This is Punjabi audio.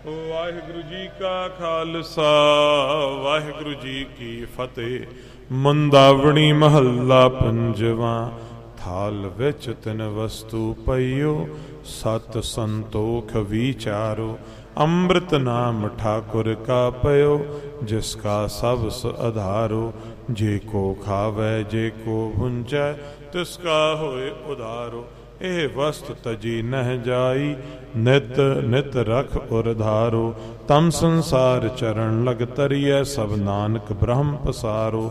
ਵਾਹਿਗੁਰੂ ਜੀ ਕਾ ਖਾਲਸਾ ਵਾਹਿਗੁਰੂ ਜੀ ਕੀ ਫਤਿਹ। ਮੰਦਾਵਣੀ ਮਹੱਲਾ ਪੰਜਵਾਂ। ਥਾਲ ਵਿੱਚ ਤਿਨ ਵਸਤੂ ਪਈਓ, ਸਤ ਸੰਤੋਖ ਵਿਚਾਰੋ। ਅੰਮ੍ਰਿਤ ਨਾਮ ਠਾਕੁਰ ਕਾ ਪਇਓ, ਜਿਸ ਕਾ ਸਭ ਆਧਾਰੋ। ਜੇ ਕੋ ਖਾਵੈ ਜੇ ਕੋ ਭੁੰਜੈ, ਤਿਸ ਕਾ ਹੋਏ ਉਧਾਰੋ। ਇਹ ਵਸਤ ਤਜੀ ਨਹਿ ਜਾਈ, ਨਿਤ ਨਿਤ ਰਖ ਉਰ ਧਾਰੋ। ਤਮ ਸੰਸਾਰ ਚਰਨ ਲਗ ਤਰੀਐ, ਸਭ ਨਾਨਕ ਬ੍ਰਹਮ ਪਸਾਰੋ।